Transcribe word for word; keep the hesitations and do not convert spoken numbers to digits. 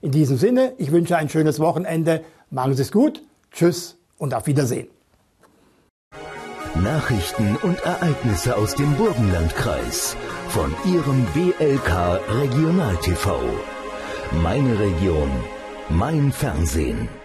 In diesem Sinne, ich wünsche ein schönes Wochenende. Machen Sie es gut. Tschüss und auf Wiedersehen. Nachrichten und Ereignisse aus dem Burgenlandkreis von Ihrem B L K Regional T V. Meine Region, mein Fernsehen.